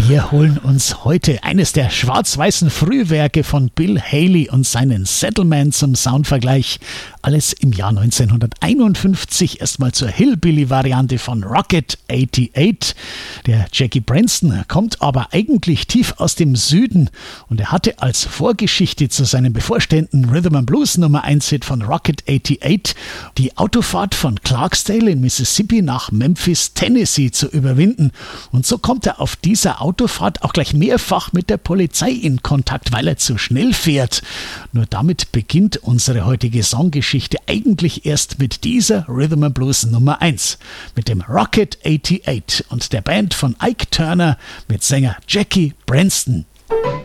Wir holen uns heute eines der schwarz-weißen Frühwerke von Bill Haley und seinen Settlement zum Soundvergleich. Alles im Jahr 1951 erstmal zur Hillbilly-Variante von Rocket 88. Der Jackie Brenston kommt aber eigentlich tief aus dem Süden und er hatte als Vorgeschichte zu seinem bevorstehenden Rhythm and Blues Nummer 1 Hit von Rocket 88 die Autofahrt von Clarksdale in Mississippi nach Memphis, Tennessee zu überwinden. Und so kommt er auf dieser Autofahrt auch gleich mehrfach mit der Polizei in Kontakt, weil er zu schnell fährt. Nur damit beginnt unsere heutige Songgeschichte eigentlich erst mit dieser Rhythm and Blues Nummer 1, mit dem Rocket 88 und der Band von Ike Turner mit Sänger Jackie Brenston.